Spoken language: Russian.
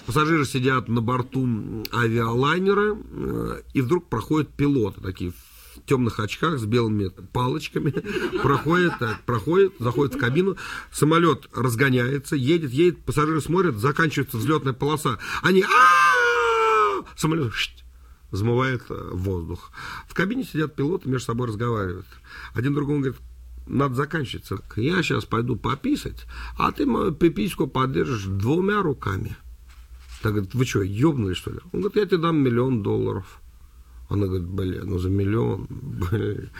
Пассажиры сидят на борту авиалайнера, и вдруг проходят пилоты такие в темных очках с белыми палочками, проходит, заходит в кабину, самолет разгоняется, едет, пассажиры смотрят, заканчивается взлетная полоса, они самолет взмывает воздух. В кабине сидят пилоты, между собой разговаривают. Один другому говорит: надо заканчиваться. Я сейчас пойду пописать, а ты мою пипиську поддержишь 2 руками. Так говорит: вы что, ёбнули, что ли? Он говорит: я тебе дам $1 000 000. Она говорит: блин, ну за 1 000 000, блин.